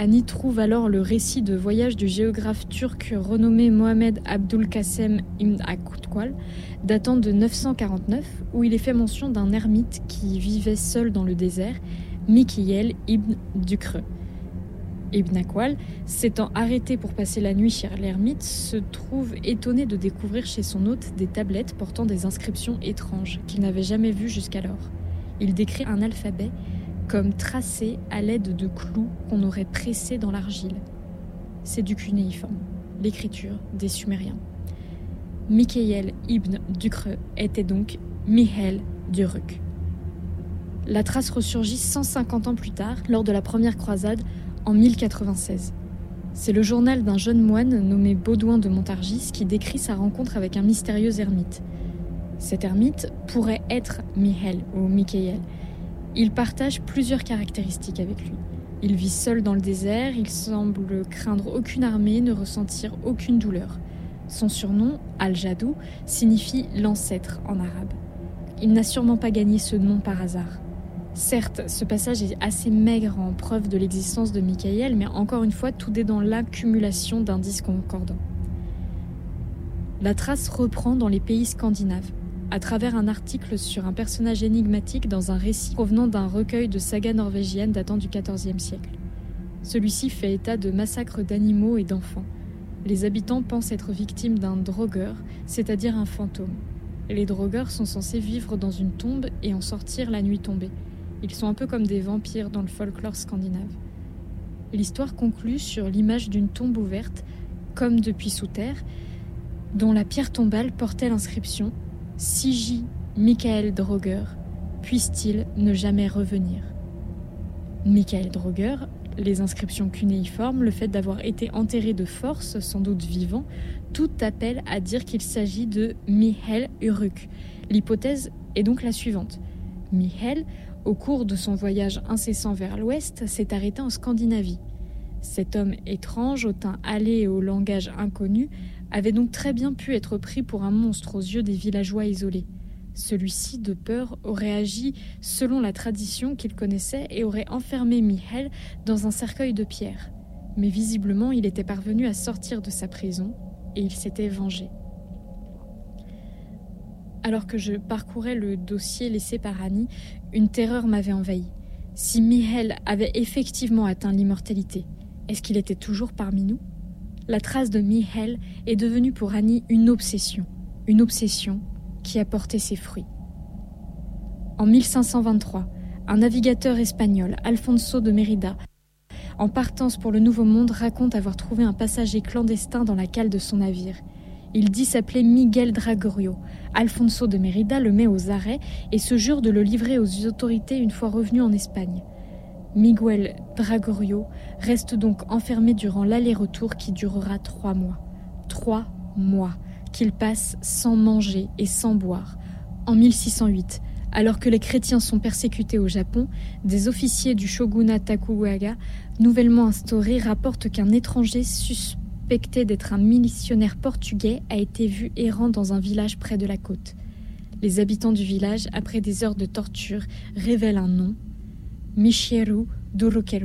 Annie trouve alors le récit de voyage du géographe turc renommé Mohamed Abdülkassem ibn Aktwal, datant de 949, où il est fait mention d'un ermite qui vivait seul dans le désert, Mikhaïl ibn Dukre. Ibn Aktwal, s'étant arrêté pour passer la nuit chez l'ermite, se trouve étonné de découvrir chez son hôte des tablettes portant des inscriptions étranges qu'il n'avait jamais vues jusqu'alors. Il décrit un alphabet comme tracé à l'aide de clous qu'on aurait pressés dans l'argile. C'est du cunéiforme, l'écriture des Sumériens. Mikhaïl ibn Dukre était donc Mihail d'Uruk. La trace ressurgit 150 ans plus tard, lors de la première croisade, en 1096. C'est le journal d'un jeune moine nommé Baudouin de Montargis qui décrit sa rencontre avec un mystérieux ermite. Cet ermite pourrait être Mihail ou Mikhaïl. Il partage plusieurs caractéristiques avec lui. Il vit seul dans le désert, il semble craindre aucune armée, ne ressentir aucune douleur. Son surnom, Al-Jadou, signifie l'ancêtre en arabe. Il n'a sûrement pas gagné ce nom par hasard. Certes, ce passage est assez maigre en preuve de l'existence de Mikhaïl, mais encore une fois, tout est dans l'accumulation d'indices concordants. La trace reprend dans les pays scandinaves, à travers un article sur un personnage énigmatique dans un récit provenant d'un recueil de sagas norvégiennes datant du XIVe siècle. Celui-ci fait état de massacres d'animaux et d'enfants. Les habitants pensent être victimes d'un drogueur, c'est-à-dire un fantôme. Les drogueurs sont censés vivre dans une tombe et en sortir la nuit tombée. Ils sont un peu comme des vampires dans le folklore scandinave. L'histoire conclut sur l'image d'une tombe ouverte, comme depuis sous terre, dont la pierre tombale portait l'inscription « Siji Michael Droger, puisse-t-il ne jamais revenir ?» Michael Droger, les inscriptions cunéiformes, le fait d'avoir été enterré de force, sans doute vivant, tout appelle à dire qu'il s'agit de Mihail Uruk. L'hypothèse est donc la suivante. Mihail, au cours de son voyage incessant vers l'ouest, s'est arrêté en Scandinavie. Cet homme étrange, au teint hâlé et au langage inconnu, avait donc très bien pu être pris pour un monstre aux yeux des villageois isolés. Celui-ci, de peur, aurait agi selon la tradition qu'il connaissait et aurait enfermé Mihail dans un cercueil de pierre. Mais visiblement, il était parvenu à sortir de sa prison et il s'était vengé. Alors que je parcourais le dossier laissé par Annie, une terreur m'avait envahi. Si Mihail avait effectivement atteint l'immortalité, est-ce qu'il était toujours parmi nous ? La trace de Mihail est devenue pour Annie une obsession qui a porté ses fruits. En 1523, un navigateur espagnol, Alfonso de Mérida, en partance pour le Nouveau Monde, raconte avoir trouvé un passager clandestin dans la cale de son navire. Il dit s'appeler Miguel Dragorio. Alfonso de Mérida le met aux arrêts et se jure de le livrer aux autorités une fois revenu en Espagne. Miguel Dragorio reste donc enfermé durant l'aller-retour qui durera 3 mois. 3 mois qu'il passe sans manger et sans boire. En 1608, alors que les chrétiens sont persécutés au Japon, des officiers du shogunat Tokugawa, nouvellement instaurés, rapportent qu'un étranger suspecté d'être un missionnaire portugais a été vu errant dans un village près de la côte. Les habitants du village, après des heures de torture, révèlent un nom, Michieru Durukeru.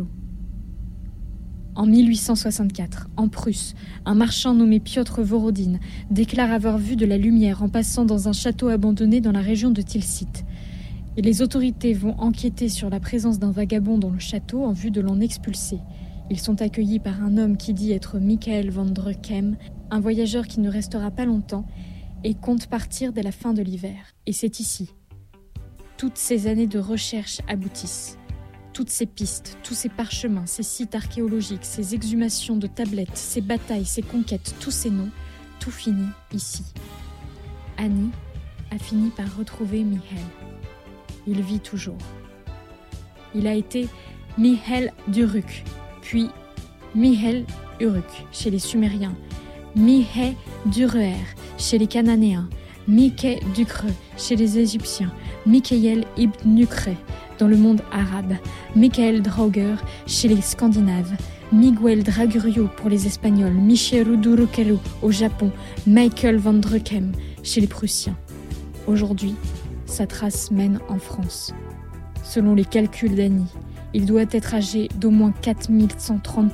En 1864, en Prusse, un marchand nommé Piotr Vorodine déclare avoir vu de la lumière en passant dans un château abandonné dans la région de Tilsit. Et les autorités vont enquêter sur la présence d'un vagabond dans le château en vue de l'en expulser. Ils sont accueillis par un homme qui dit être Michael van Drukem, un voyageur qui ne restera pas longtemps et compte partir dès la fin de l'hiver. Et c'est ici. Toutes ces années de recherche aboutissent. Toutes ces pistes, tous ces parchemins, ces sites archéologiques, ces exhumations de tablettes, ces batailles, ces conquêtes, tous ces noms, tout finit ici. Annie a fini par retrouver Mihail. Il vit toujours. Il a été Mihail d'Uruk, puis Mihail Uruk chez les Sumériens, Mihail d'Uruer chez les Cananéens, Mihail d'Ukre chez les Égyptiens, Mikhaïl ibn Nukre dans le monde arabe, Michael Droger chez les Scandinaves, Miguel Dragorio pour les Espagnols, Michieru Durukeru au Japon, Michael van Drukem chez les Prussiens. Aujourd'hui, sa trace mène en France. Selon les calculs d'Annie, Il doit être âgé d'au moins 4133